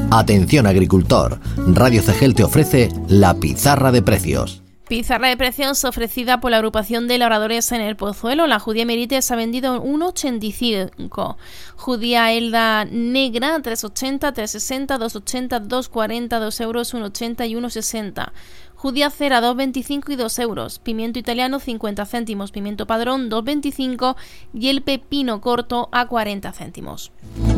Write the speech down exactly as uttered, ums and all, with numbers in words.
Atención agricultor, Radio Cegel te ofrece la pizarra de precios. Pizarra de precios ofrecida por la agrupación de labradores en el Pozuelo. La judía Merite se ha vendido en uno ochenta y cinco. Judía Elda negra tres ochenta, tres sesenta, dos ochenta, dos cuarenta, dos euros, uno ochenta y uno sesenta. Judía cera dos veinticinco y dos euros. Pimiento italiano cincuenta céntimos. Pimiento padrón dos veinticinco y el pepino corto a cuarenta céntimos.